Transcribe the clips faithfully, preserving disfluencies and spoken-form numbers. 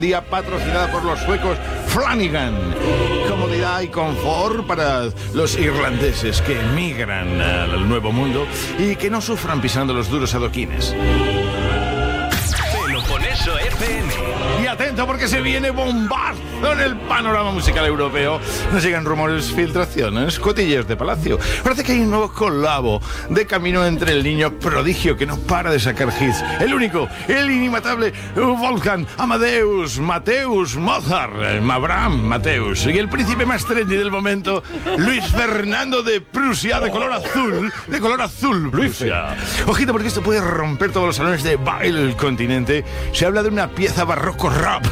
Día patrocinada por los suecos Flanagan. Comodidad y confort para los irlandeses que emigran al nuevo mundo y que no sufran pisando los duros adoquines. Peloponeso F M. Y atento porque se viene bombazo en el panorama musical europeo. Nos llegan rumores, filtraciones, cotilleos de palacio. Parece que hay un nuevo colabo de camino entre el niño prodigio que no para de sacar hits. El único, el inimitable Wolfgang Amadeus Mateus Mozart, Abraham Mateus. Y el príncipe más trendy del momento, Luis Fernando de Prusia, de color azul, de color azul, Prusia. Ojito porque esto puede romper todos los salones de baile del continente. Se habla de una pieza barroco rap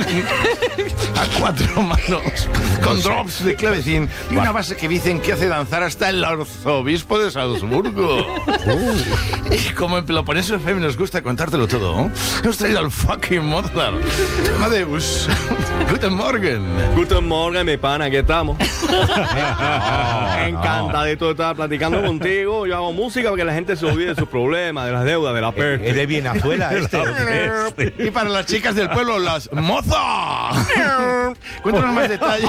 a cuatro manos, con drops de clavecín y una base que dicen que hace danzar hasta el arzobispo de Salzburgo. Uh. Y como en Peloponeso F M nos gusta contártelo todo, ¿eh? Hemos traído al fucking Mozart. Amadeus, Guten Morgen. Guten Morgen, mi pana, aquí estamos. Oh, encantadito de estar platicando contigo. Yo hago música para que la gente se olvide de sus problemas, de las deudas, de la peste. Es de Venezuela este. Y para las chicas del pueblo, las moza. Cuéntanos más detalles.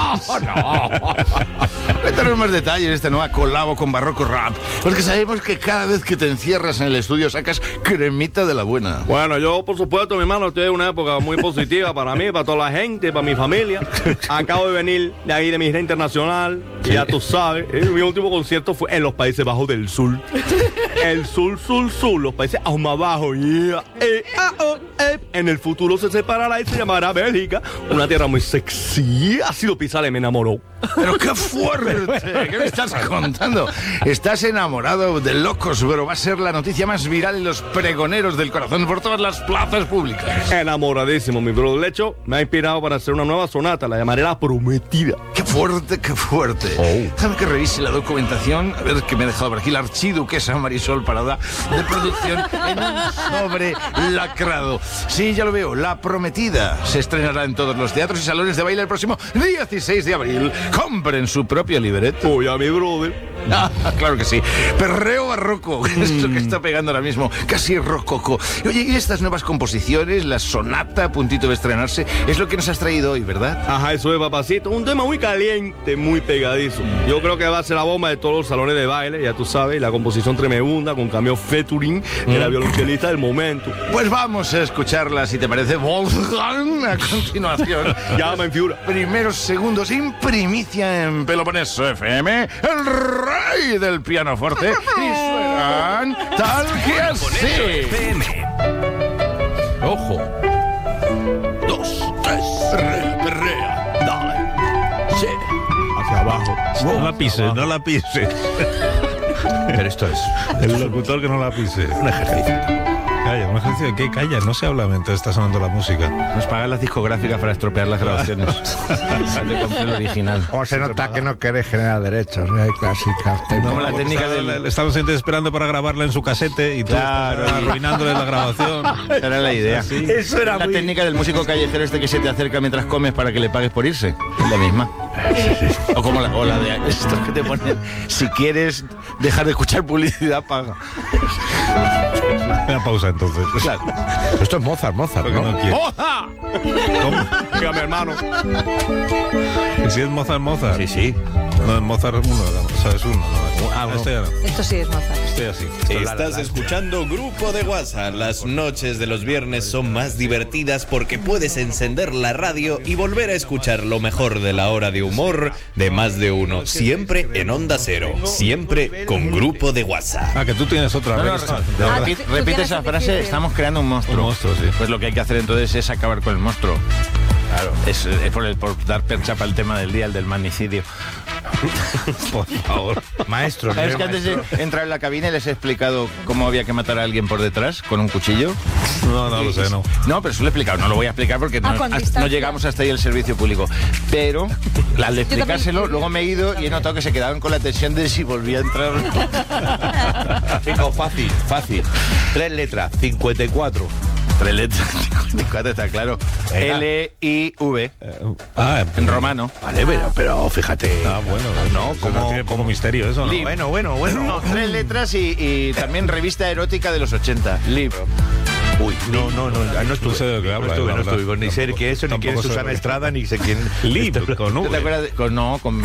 Cuéntanos más detalles de esta nueva colabo con Barroco Rap. Porque sabemos que cada vez que te encierras en el estudio sacas cremita de la buena. Bueno, yo por supuesto, mi hermano, estoy en una época muy positiva para mí, para toda la gente, para mi familia. Acabo de venir de ahí de mi gira internacional. Y ya tú sabes, eh, mi último concierto fue en los Países Bajos del Sur. El sur, sur, sur, los países aún más bajos. Yeah. Eh, ah, oh, eh. En el futuro se separará y se llamará Bélgica. Una tierra muy sexy. Ha sido pisarle, me enamoró. Pero qué fuerte. ¿Qué me estás contando? Estás enamorado de locos, pero va a ser la noticia más viral en los pregoneros del corazón por todas las plazas públicas. Enamoradísimo, mi bro. De hecho, me ha inspirado para hacer una nueva sonata. La llamaré La Prometida. Qué fuerte, qué fuerte. Oh. Déjame que revise la documentación. A ver, que me ha dejado por aquí la archiduquesa Marisol Parada de producción en un sobre lacrado. Sí, ya lo veo. La Prometida se estrenará en todos los teatros y salones de baile el próximo dieciséis de abril. Compren su propio libreto. Oye, a mi brother. Ah, claro que sí. Perreo barroco, mm. es lo que está pegando ahora mismo. Casi rococo. Oye, y estas nuevas composiciones, la sonata a puntito de estrenarse, es lo que nos has traído hoy, ¿verdad? Ajá, eso es, papacito. Un tema muy caliente, muy pegadizo. Yo creo que va a ser la bomba de todos los salones de baile, ya tú sabes. La composición tremenda, con cambio featuring de mm. la violonchelista del momento. Pues vamos a escucharla, si te parece, Wolfgang, a continuación. Llama en figura. Primeros segundos, en primicia en Peloponeso F M, el rey del pianoforte, y suenan tal que así. Ojo. Dos, tres, perrea, perrea, dale, sí. Hacia abajo. No la pises, no la pises. Pero esto es... El locutor que no la pise. Un ejercicio. Calla, un ejercicio de qué calla, no se habla mientras está sonando la música. Nos pagan las discográficas para estropear las grabaciones. Sale con el original. O se nota que no querés generar derechos, ¿no? Hay clásicas. Como la técnica del... Estamos esperando para grabarla en su casete y tú claro, estás arruinándole la grabación. Era la idea. Sí. Eso era la muy... técnica del músico callejero este que se te acerca mientras comes para que le pagues por irse. Es la misma. O como la, o la de estos que te ponen, si quieres dejar de escuchar publicidad, paga. Una pausa entonces. Claro. Esto es Mozart, Mozart, ¿no? no ¡Mozart! ¿Cómo? Diga, mi hermano. ¿Que si es Mozart, Mozart? Sí, sí. No, es Mozart uno, ¿sabes? Uno. No, ah, estoy, no. Esto sí es Mozart. Estoy así. Estoy Estás la, la, la. escuchando Grupo de WhatsApp. Las noches de los viernes son más divertidas porque puedes encender la radio y volver a escuchar lo mejor de la hora de humor de más de uno. Siempre en Onda Cero. Siempre con Grupo de WhatsApp. Ah, que tú tienes otra. No, no, vez. no, Ah, repite, tú repite tienes esa que frase, decir- estamos creando un monstruo. Un monstruo, sí. Pues lo que hay que hacer entonces es acabar con el monstruo. Claro. Es, es por, el, por dar percha para el tema del día, el del magnicidio. Por favor. Maestro, ¿Sabes ¿no? que antes de entrar en la cabina les he explicado cómo había que matar a alguien por detrás con un cuchillo? No, no lo sé, no. No, pero eso lo he explicado. No lo voy a explicar porque Ah, no, con hasta- distancia. no llegamos hasta ahí el servicio público. Pero al de Yo también. explicárselo, luego me he ido y he notado que se quedaban con la tensión de si volvía a entrar. Fijo, fácil, fácil. Tres letras, cincuenta y cuatro. Tres letras, cincuenta y cuatro, está claro. Venga. L I V, Ah, en romano. Vale, pero, pero fíjate. Ah, bueno. No, Eso como- tiene poco misterio eso, ¿no? Li- Bueno, bueno, bueno. No, tres letras y, y también revista erótica de los ochenta. Liv. Uy, no, no, no, no estuve. No sé de qué habla, no estuve, la no verdad. estuve, ni sé Tampoco- qué es eso, ni quién es tampoco sé Susana de- Estrada, ni sé quién... Lib, con ¿Tú te V. acuerdas de- con, no, con...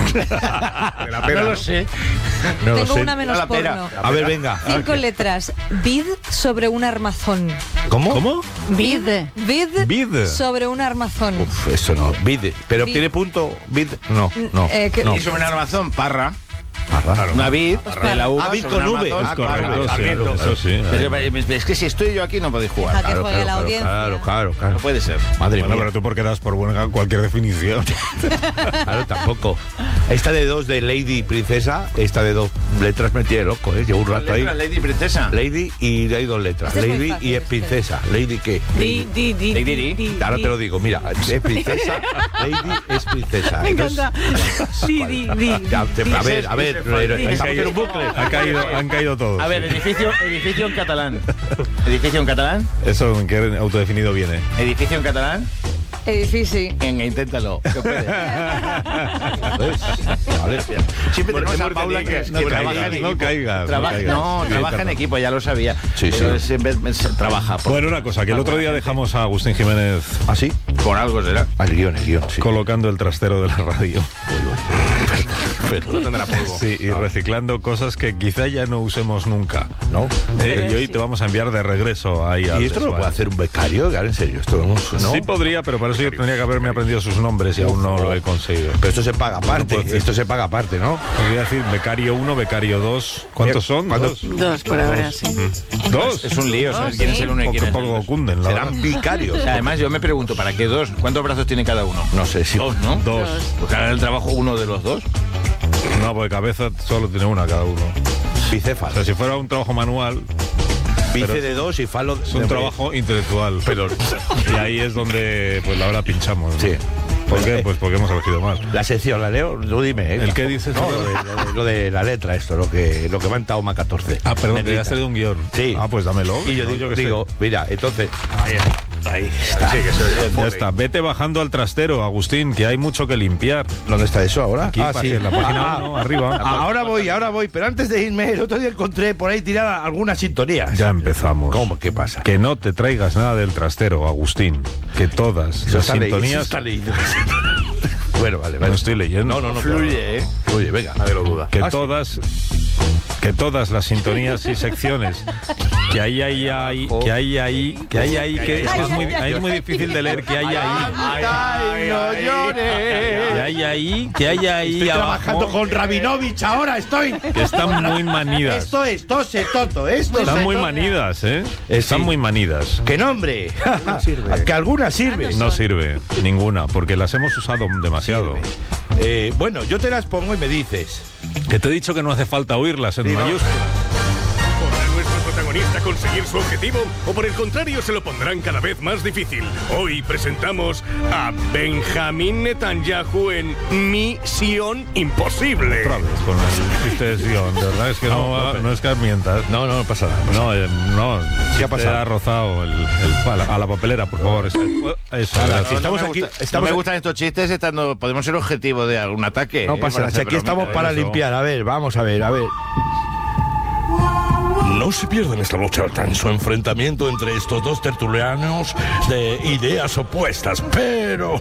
no lo sé. No lo Tengo sé. una menos La pera. porno. A ver, venga. Cinco letras. Vid sobre un armazón. ¿Cómo? ¿Cómo? Vid. Vid, Vid. sobre un armazón. Uf, eso no. Vid. ¿Pero Vid. tiene punto? Vid. No, no. Eh, que- no. Y sobre un armazón, parra. Ah, raro. Una vid, de la uva. Ah, vid sobre con un V. armazón. Ah, Correcto, claro, sí, claro. eso sí. Pero, Es que si estoy yo aquí no podéis A jugar. que Claro, juegue claro, la claro, audiencia. claro, claro, No claro. puede ser. Madre Bueno, mía. pero tú porque das por buena cualquier definición. Claro, tampoco. Esta de dos de Lady Princesa, esta de dos letras me tiene loco, ¿eh? Llevo un rato ahí. Letra, Lady Princesa. Lady y hay dos letras. Este es muy Lady fácil, y es este. princesa. Lady qué? Di, di, di, Lady di, di. di, Ahora di. te lo digo, mira, es princesa, Lady es princesa. Me Entonces- encanta. Di, di, di. Ya, te- a ver, a ver, pero Di. estamos en un bucle. Han caído, han caído todos. A ver, edificio, edificio en catalán. ¿Edificio en catalán? Eso en qué autodefinido viene. ¿Edificio en catalán? Edifici. Venga, inténtalo. Que puedes. ¿Ves? Vale. Siempre tenemos a Hemos Paula que, tenido que que- no trabaja caigas, en no equipo. caigas, no Trabaja- caigas. No, Sí, trabaja en Carlos. equipo, ya lo sabía. Sí, Pero sí. siempre se trabaja. por- Bueno, una cosa, que el otro día dejamos a Agustín Jiménez ¿Ah, sí? Por algo será. Ah, el guión, el guión, sí. colocando el trastero de la radio. No tendrá polvo. Sí, y reciclando cosas que quizá ya no usemos nunca. ¿No? Eh, y hoy te vamos a enviar de regreso ahí al ¿Y esto lo desván. puede hacer un becario? Claro, en serio, esto no, ¿no? Sí podría, pero para eso yo tendría que haberme aprendido sus nombres y aún no lo he conseguido. Pero esto se paga aparte, puedo decir. esto se paga aparte, ¿no? Podría decir becario uno, becario dos. ¿Cuántos son? ¿Cuántos? ¿Dos? Dos por ahora, sí. ¿Dos? Es un lío, ¿sabes quién es el uno y Poco, quién es el poco dos? cunden, la Serán verdad. vicarios. O sea, además, yo me pregunto, ¿para qué dos? ¿Cuántos brazos tiene cada uno? No sé si... Dos, ¿no? Dos. Pues hará el trabajo uno de los dos. No, porque cabeza solo tiene una cada uno. O Bicéfalo. sea, si fuera un trabajo manual, Bice pero- de dos y falo es de un trabajo intelectual. Pero, y ahí es donde pues la verdad pinchamos. ¿no? Sí. ¿Por qué? Pues porque hemos elegido mal. La sección, la leo, tú dime, ¿eh? ¿El qué dices? No, lo de, lo de- lo de la letra, esto, lo que, lo que me han Tauma catorce. Ah, perdón, te Negrita. has traído un guión. Sí. Ah, pues dámelo. Y yo No, digo, qué sé. digo mira, entonces... Ahí está. Ya está. Vete bajando al trastero, Agustín, que hay mucho que limpiar. ¿Dónde está eso ahora? Aquí, pa- en la página uno, arriba. Ahora voy, ahora voy, pero antes de irme, el otro día encontré por ahí tirada algunas sintonías. Ya empezamos. ¿Cómo? ¿Qué pasa? Que no te traigas nada del trastero, Agustín. Que todas Eso las está leído, eso sintonías... está leído. Bueno, vale, No vale. estoy leyendo. No, no, no. Fluye, ¿eh? Oye, venga. Nadie lo duda. Que Ah, sí. todas... Que todas las sintonías y secciones que hay ahí, ahí, que hay ahí, que hay ahí, que es, que es muy, es muy difícil de leer, que hay ahí, ¡Ay, no llores! que hay ahí, que hay ahí Estoy trabajando abajo, con Rabinovich ahora, estoy. que están muy manidas. Esto es tose tonto, esto es Están muy tonto. manidas, ¿eh? Están sí. muy manidas. ¡Qué nombre! Que alguna sirve. No sirve ninguna, porque las hemos usado demasiado. Eh, bueno, yo te las pongo y me dices. Que te he dicho que no hace falta oírlas en Sí, no. mayúsculas. ¿Podrá nuestro protagonista conseguir su objetivo o por el contrario se lo pondrán cada vez más difícil? Hoy presentamos a Benjamín Netanyahu en Misión Imposible. Otra vez, con el chiste de Sion, de verdad es que no, no, es que mientas. No, no, no pasa nada. No, eh, no. ¿Qué ha te pasado? ha rozado el, el pala- a la papelera, por favor. Eso, eso, Nada, gracias. si estamos no me aquí, gusta- estamos no me gustan estos chistes estando podemos ser objetivo de algún ataque. No ¿eh? pasa Para nada, si hacer aquí estamos bromitas. para eso. limpiar. A ver, vamos a ver, a ver. No se pierdan esta noche al tenso enfrentamiento entre estos dos tertulianos de ideas opuestas, pero...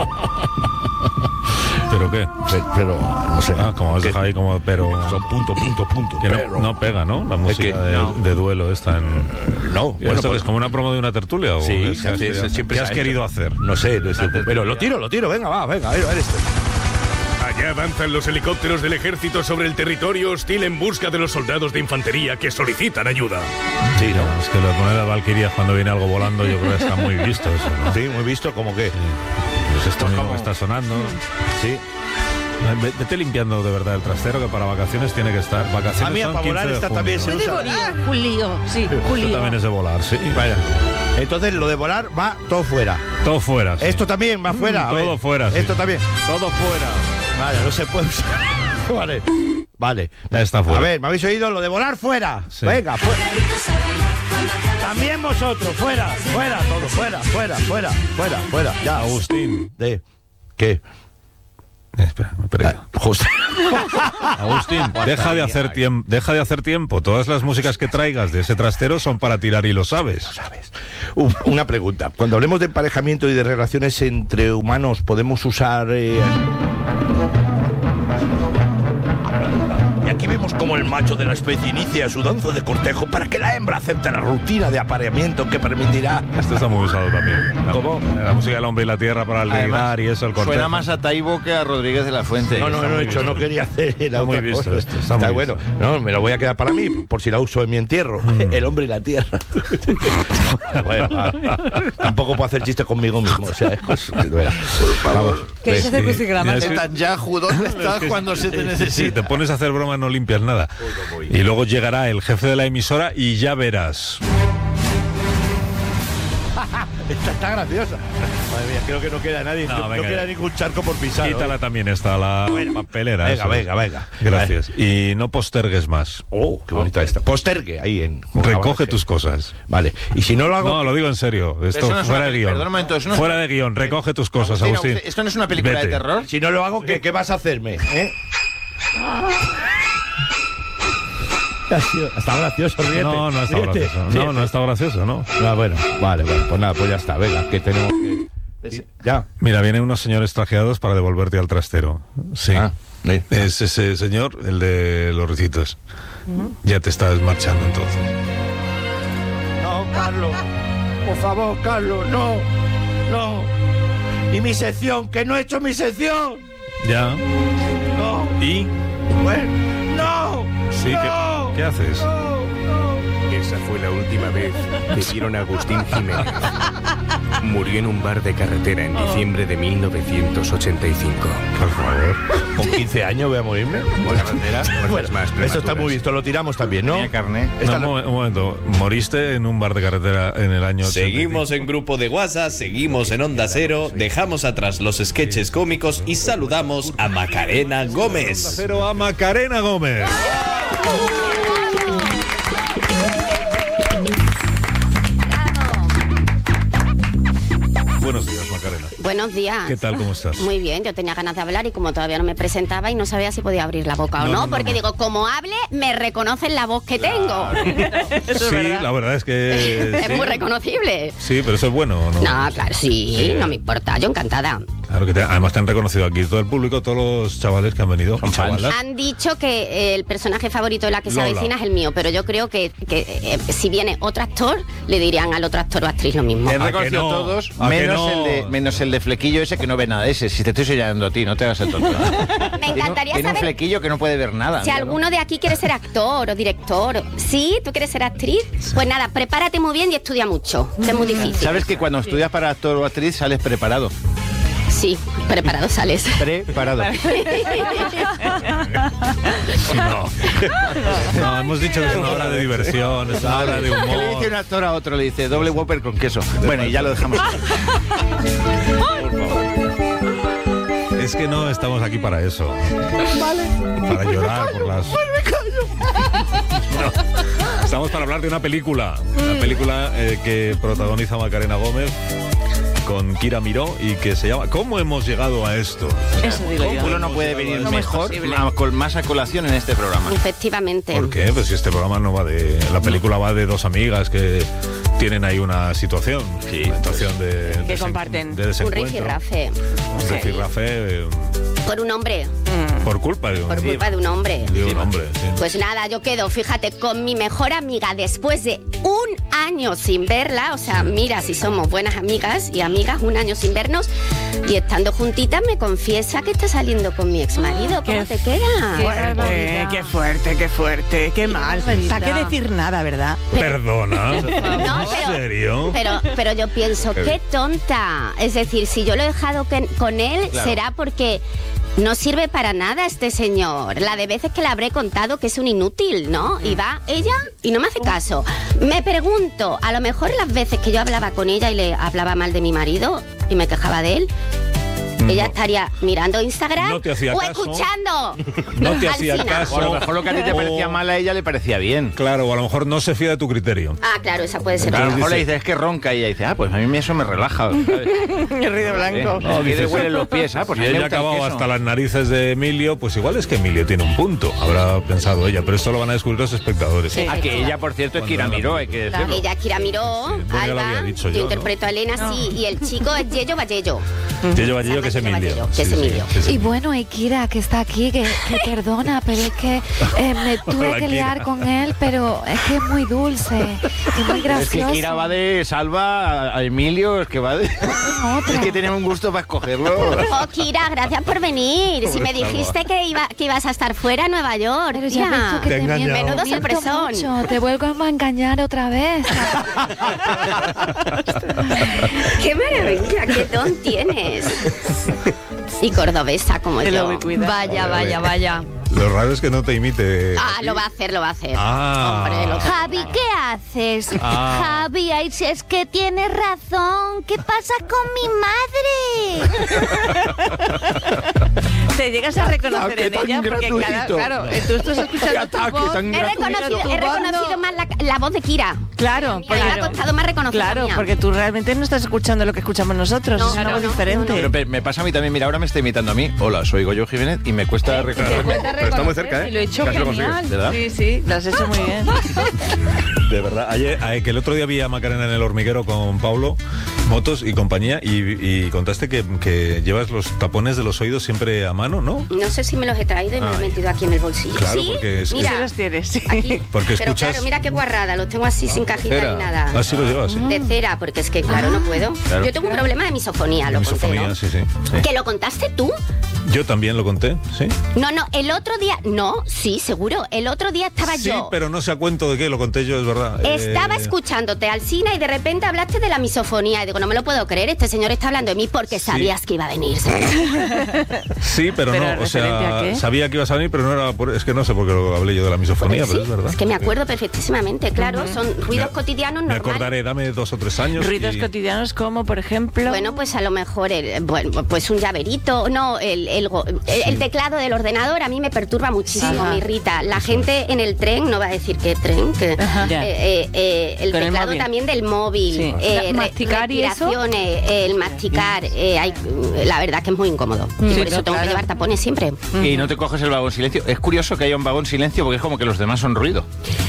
¿Pero qué? Pero, pero, no sé. Ah, como has ¿Qué? dejado ahí como pero... Son punto, punto, punto, Que pero... no, no pega, ¿no? La música que de, no. de duelo esta en... No, Bueno, bueno, pues, es como una promo de una tertulia. ¿o sí, qué? se hace- ¿Qué se- has- siempre ¿Qué se has ha querido hecho. hacer? no sé, no sé, pero lo tiro, lo tiro, venga, va, venga, a ver, a ver esto. Allá avanzan los helicópteros del ejército sobre el territorio hostil en busca de los soldados de infantería que solicitan ayuda. Sí, ¿no? Es que lo de poner a Valkyrias cuando viene algo volando, yo creo que está muy visto eso, ¿no? Sí, muy visto, como que. Pues esto mismo que está sonando. Sí. Ve- Vete limpiando de verdad el trastero, que para vacaciones tiene que estar. Vacaciones A mí son para volar quince de esta junio. también se usa. Ah, Julio, sí, Esto Julio. también es de volar, sí. Vaya. Entonces lo de volar va todo fuera. Todo fuera. sí. Esto también va fuera. a todo ver. fuera, sí. Esto también. Todo fuera. Vale, no se puede usar. Vale. Vale. Ya está fuera. A ver, ¿me habéis oído? Lo de volar fuera. Sí. Venga, fuera. También vosotros, fuera, fuera, todo, fuera, fuera, fuera, fuera, fuera. Ya, Agustín, de. ¿Qué? Eh, espera, me he perdido. Justo. Agustín, deja de hacer tiempo, deja de hacer tiempo. Todas las músicas que traigas de ese trastero son para tirar y lo sabes. ¿Sabes? Uh, una pregunta. Cuando hablemos de emparejamiento y de relaciones entre humanos, ¿podemos usar... Eh... Y aquí vemos cómo el macho de la especie inicia su danza de cortejo para que la hembra acepte la rutina de apareamiento que permitirá... Esto está muy usado también. La, ¿Cómo? La música del hombre y la tierra para ligar y eso, el cortejo. Suena más a Taibo que a Rodríguez de la Fuente. No, no, Está no he muy hecho, visto. no quería hacer la Está muy otra visto cosa. esto, está Está muy bueno. No, me lo voy a quedar para mí, por si la uso en mi entierro. El hombre y la tierra. Bueno, va. Tampoco puedo hacer chistes conmigo mismo. O sea, es cosa- bueno, vamos. ¿Queréis hacer crucigramas? Mira, es que- Netanyahu, ¿dónde estás cuando se te Sí, necesita? te pones a hacer bromas, no limpias nada. Y luego llegará el jefe de la emisora y ya verás. Esta está graciosa. Madre mía, creo que no queda nadie. No, No, no venga. queda ningún charco por pisar. Quítala también esta, la papelera. Venga, eso. venga, venga. Gracias. Y no postergues más. Oh, qué bonita esta. Postergue ahí en. Recoge tus cosas. Vale. Y si no lo hago. No, lo digo en serio. Esto Eso no es fuera una de peli- guión. perdón un momento, eso no es- Fuera de guión. Recoge tus cosas, Agustín, Agustín. Agustín, ¿esto no es una película Vete. de terror? Si no lo hago, ¿qué, qué vas a hacerme? ¿Eh? Está gracioso, ríete. No, no está ríete, gracioso. ríete. No, no está gracioso, no. Ah, bueno, vale, bueno, pues nada, pues ya está, venga, que tenemos que... Ya. Mira, vienen unos señores trajeados para devolverte al trastero. Sí. Ah, sí. Es ese señor, el de los ricitos. Ya te estás marchando entonces. No, Carlos, por favor, Carlos, no, no. Y mi sección, que no he hecho mi sección. Ya. No, ¿Y? bueno, no. Sí, ¿qué, no, ¿qué haces? no, no. Esa fue la última vez que vieron a Agustín Jiménez. Murió en un bar de carretera en diciembre de mil novecientos ochenta y cinco. Por favor. Con quince años voy a morirme. Por carretera, por Bueno, las más esto está prematuras. muy visto, lo tiramos también, ¿no? Tenía carné. Esta No, un, momen- un momento. Moriste en un bar de carretera en el año ochenta y cinco. Seguimos en Grupo de WhatsApp, seguimos en Onda Cero, dejamos atrás los sketches cómicos y saludamos a Macarena Gómez. Cero a Macarena Gómez. Buenos días, Macarena. Buenos días. ¿Qué tal? ¿Cómo estás? Muy bien, yo tenía ganas de hablar y como todavía no me presentaba y no sabía si podía abrir la boca o No, no, no, no, porque no. digo, como hable, me reconocen la voz que tengo. Sí, la verdad es que... Es sí. muy reconocible. Sí, pero eso es bueno, ¿o no? No, claro, sí, Sí. no me importa, yo encantada. Claro que te- además te han reconocido aquí todo el público, todos los chavales que han venido. y chavalas. Han dicho que el personaje favorito de la que se Lola. avecina es el mío, pero yo creo que, que, eh, si viene otro actor, le dirían al otro actor o actriz lo mismo. He ¿A que reconocido no? todos, ¿A que menos, no? el de, menos el de flequillo ese que no ve nada de ese. Si te estoy señalando a ti, no te hagas el tonto. Me encantaría Tiene un saber flequillo que no puede ver nada. si míralo. alguno de aquí quiere ser actor o director. ¿Sí? ¿Tú quieres ser actriz? Pues nada, prepárate muy bien y estudia mucho, que es muy difícil. Sabes que cuando estudias para actor o actriz sales preparado. Sí, preparado sales. Preparado. No. No, hemos dicho que es una hora de diversión, es una hora de ¿Qué le dice humor. un actor a otro? Le dice doble Whopper con queso. Bueno, y ya lo dejamos. Es que no estamos aquí para eso. Para llorar por las... No. Estamos para hablar de una película. Una película eh, que protagoniza Macarena Gómez con Kira Miró y que se llama ¿Cómo hemos llegado a esto? Eso digo yo. Uno no puede venir ¿Cómo es mejor, posible? a- con más a colación en este programa. Efectivamente. ¿Por qué? Pues si este programa no va de... La película va de dos amigas que tienen ahí una situación. Sí. Una situación de... Que desen- comparten. De Un desencuentro. rifirrafe. Un rifirrafe, eh, Por un hombre. por culpa de un, Por culpa de un hombre. de un hombre. sí. Pues nada, yo quedo, fíjate, con mi mejor amiga después de un año sin verla. O sea, mira, si somos buenas amigas y amigas, un año sin vernos. Y estando juntitas me confiesa que está saliendo con mi exmarido. ¿Cómo Qué te queda? Fuerte, qué fuerte, qué fuerte, qué mal. ¿Para qué decir nada, verdad? Perdona. No, ¿En pero- serio? Pero, pero yo pienso, qué tonta. Es decir, si yo lo he dejado que- con él, Claro. será porque no sirve para nada este señor. La de veces que le habré contado que es un inútil, ¿no? Y va ella y no me hace caso. Me pregunto, a lo mejor las veces que yo hablaba con ella y le hablaba mal de mi marido y me quejaba de él, ella estaría mirando Instagram No te hacía o caso. escuchando. No te hacía Alsina. caso. O a lo mejor lo que a ti te O- parecía mal a ella le parecía bien. Claro, o a lo mejor no se fía de tu criterio. Ah, claro, esa puede ser. Claro, a lo Entonces mejor le dice- dices es que ronca y ella dice, ah, pues a mí eso me relaja. ¿sabes? El ruido blanco. No, que le dices, huelen los pies, ah, pues a y mí me ella ha gusta el acabado queso. hasta las narices de Emilio, pues igual es que Emilio tiene un punto, habrá pensado ella, pero esto lo van a descubrir los espectadores. Ah, que ella, por cierto, es Kira Miró, hay que decirlo. Ella, Kira Miró, bueno, ya lo Alba, había dicho yo, yo, ¿no? interpreto a Elena, sí, y el chico es Yello Vallello. Yello Vallello, que es Se llama Yello Emilio. Vallello, que es Sí, sí, Emilio. sí, sí. Y bueno, y Kira, que está aquí, que, que perdona, pero es que eh, me tuve Hola, que Kira. liar con él, pero es que es muy dulce, es muy Es que gracioso. Kira va de Salva a- a Emilio, es que va de... Otra. Es que tenemos un gusto para escogerlo. Oh, Kira, gracias por venir. Si me dijiste que, iba, que ibas a estar fuera en Nueva York. Pero ya ves tú que Te te, he engañado. miento Menudo sorpresón. mucho, te vuelvo a engañar otra vez. ¡Qué maravilla! ¡Qué don tienes! Y cordobesa como Te lo yo. voy a cuidar. Vaya, vaya, vaya. Lo raro es que no te imite. Ah, lo va a hacer, lo va a hacer. Ah. Hombre, lo Javi, ¿qué haces? Ah. Javi, ay, si es que tienes razón. ¿Qué pasa con mi madre? Te llegas a reconocer Ataque en tan ella porque cada, gratuito. claro, tú estás escuchando tu Ataque voz. tan He reconocido, tu he voz reconocido no- más la, la voz de Kira. Claro, Y a mí me ha claro. costado más reconocer la Claro, mía. porque tú realmente no estás escuchando lo que escuchamos nosotros, No, es claro, algo no, diferente. no, Pero pe- me pasa a mí también, mira, ahora me está imitando a mí. Hola, soy Goyo Jiménez y me cuesta reconocerme. Pero está muy cerca, ¿eh? Y lo he hecho Casi lo consigues. genial. ¿Verdad? Sí, sí, lo has hecho muy bien. De verdad, ayer, ayer, que el otro día vi a Macarena en el hormiguero con Pablo Motos y compañía y, y contaste que, que llevas los tapones de los oídos siempre a mano, ¿no? No sé si me los he traído y me los he Ay. metido aquí en el bolsillo. Claro, ¿Sí? porque es- Mira, Sí los tienes, sí. aquí. Porque Pero escuchas- claro, mira qué guarrada, los tengo así sin cajita Cera. ni nada. Ah, sí lo llevas, sí. De cera, porque es que claro, no puedo. Claro. Yo tengo un problema de misofonía, lo conté, Misofonía, ¿no? sí, sí, sí. ¿Que lo contaste tú? Yo también lo conté, ¿sí? No, no, el otro día, no, sí, seguro, el otro día estaba Sí, yo. pero no sé a cuento de qué, lo conté yo, es verdad. Estaba Eh, escuchándote, Alsina, y de repente hablaste de la misofonía. Y digo, no me lo puedo creer, este señor está hablando de mí porque Sí. sabías que iba a venir. Sí, pero, ¿Pero no, o referente a sea, qué? sabía que ibas a venir, pero no era por, es que no sé por qué lo hablé yo de la misofonía, Sí, pero es verdad. es que me acuerdo perfectísimamente, claro, son ruidos Me- cotidianos Me normales. acordaré, dame dos o tres años. Ruidos y- cotidianos como, por ejemplo... Bueno, pues a lo mejor, el, bueno, pues un llaverito, no, el, el, go- el- el teclado del ordenador a mí me perturba muchísimo, Ajá. me irrita. La gente en el tren, no va a decir qué tren, que, Ajá. Ya. eh, eh, eh, el Con el teclado móvil. también del móvil, Sí. eh, La- re- masticar y eso. respiraciones, el masticar, eh, hay- la verdad que es muy incómodo. Y Sí, por eso no, tengo claro. que llevar tapones siempre. Y no te coges el vagón silencio. Es curioso que haya un vagón silencio porque es como que los demás son ruido.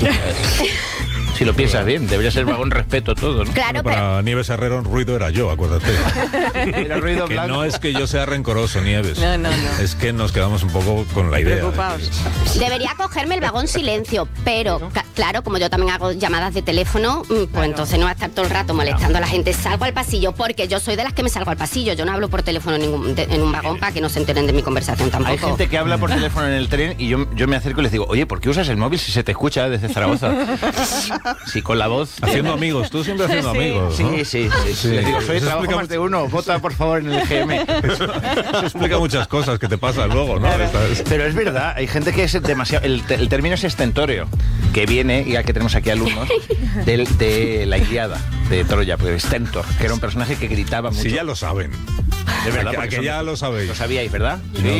Si lo piensas bien, debería ser vagón respeto todo, ¿no? Claro, Bueno, pero para Nieves Herrero, ruido era yo, acuérdate. Era ruido Que blanco. no es que yo sea rencoroso, Nieves. No, no, no. Es que nos quedamos un poco con la idea. de Preocupados. que- debería cogerme el vagón silencio, pero ca- claro, como yo también hago llamadas de teléfono, mm, pues entonces no va a estar todo el rato molestando a la gente. Salgo al pasillo, porque yo soy de las que me salgo al pasillo. Yo no hablo por teléfono en, ningún, de- en un vagón para que no se enteren de mi conversación tampoco. Hay gente que habla por teléfono en el tren y yo, yo me acerco y les digo, oye, ¿por qué usas el móvil si se te escucha desde Zaragoza? Sí, con la voz. Haciendo amigos, tú siempre haciendo Sí. amigos, ¿no? Sí, sí, sí. Sí. Les digo, soy Eso trabajo explica más de uno, vota por favor en el G M. Eso, eso explica muchas cosas que te pasan luego, ¿no? Estás- Pero es verdad, hay gente que es demasiado... El, el término es estentóreo, que viene, y que tenemos aquí alumnos, del- de la Ilíada, de Troya, pues Stentor, que era un personaje que gritaba mucho. Si ya lo saben. Es verdad, A que- a porque que son- ya lo sabéis. Lo sabíais, ¿verdad?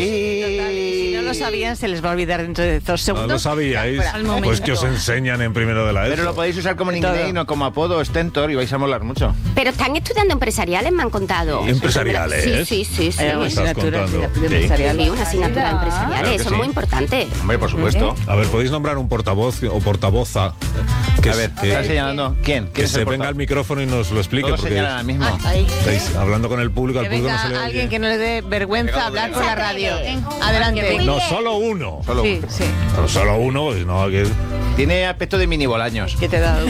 Si no lo sabían, se les va a olvidar dentro de dos No segundos. lo sabíais. Al momento. Pues que os enseñan en primero de la Pero ESO. lo podéis usar como Todo. nickname, no como apodo, Stentor, y vais a molar mucho. Pero están estudiando empresariales, me han contado. ¿Empresariales? Sí, sí, sí. sí. Hay una estás asignatura contando? de empresarial. Sí, una asignatura Claro empresariales, que eso sí. es muy importante. Hombre, por supuesto. A ver, podéis nombrar un portavoz o portavoza que, A ver, que- ¿estás señalando? ¿Quién? que ¿Quién es se el venga portavoz? al micrófono y nos lo explique. Todos Porque señalan al mismo. estáis hablando con el público, al Que público venga no se le oye. alguien que no le dé vergüenza Pegado hablar de por la radio. Adelante. No, solo uno. Solo Sí, uno. sí. Pero solo uno, pues no, que... Tiene aspecto de mini bolaños. ¿Qué te he dado?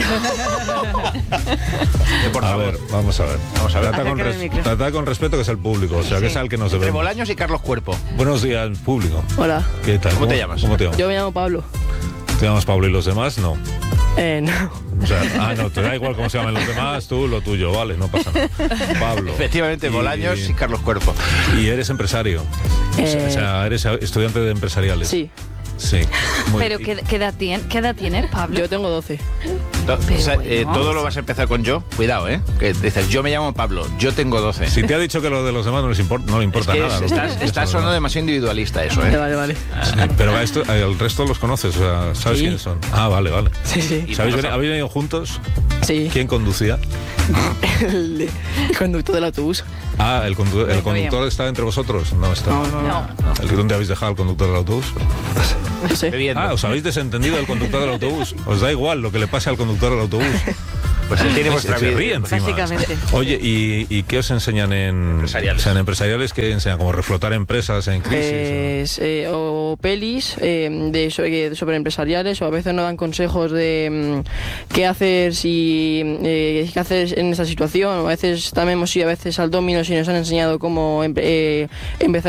Por A favor. ver, vamos a ver. Vamos a ver. Trata con, Acércale res- el micro. trata con respeto, que es el público, o sea, que es al que nos Entre debemos. Bolaños y Carlos Cuerpo. Buenos días, público. Hola, ¿Qué tal? ¿Cómo te llamas? ¿Cómo te llamas? yo me llamo Pablo. ¿Te llamas Pablo y los demás? No. Eh, no. O sea, ah, no, te da igual cómo se llaman los demás, tú lo tuyo, vale, no pasa nada. Pablo. Efectivamente, Y- Bolaños y Carlos Cuerpo. Y eres empresario. O sea, Eh, o sea, eres estudiante de empresariales. Sí, Sí. Muy- Pero ¿qué, qué edad tiene, ¿qué edad tienes, Pablo? yo tengo doce. To- Pero o sea, eh, bueno. todo lo vas a empezar con yo. Cuidado, ¿eh? Que dices, yo me llamo Pablo, yo tengo doce. Si te ha dicho que lo de los demás no, les import- no le importa Es que nada. es- ¿no? estás, Eso estás no. sonando demasiado individualista eso, Vale, ¿eh? vale, vale. Sí, pero a esto, al resto los conoces, o sea, ¿sabes Sí. quiénes son? Ah, vale, vale. Sí, sí. ¿Sabéis, veni- ¿Habéis venido juntos? Sí. ¿Quién conducía? El, el conductor del autobús. Ah, ¿el, condu- el Bueno, conductor bien. está entre vosotros? No está. No, no, no. ¿El que dónde habéis dejado al conductor del autobús? No sé. Bebiendo. Ah, os habéis desentendido del conductor del autobús. Os da igual lo que le pase al conductor del autobús. Pues él tiene vuestra Se vida. ríe encima. Básicamente. Oye, ¿y, y qué os enseñan en Empresariales. O sea, en empresariales? ¿Qué enseñan? ¿Como reflotar empresas en crisis? Pues, eh, o pelis eh, de sobre, sobre empresariales, o a veces nos dan consejos de mm, qué hacer si eh, qué hacer en esta situación, o a veces también hemos ido a veces al Domino's y nos han enseñado cómo em- eh, empezar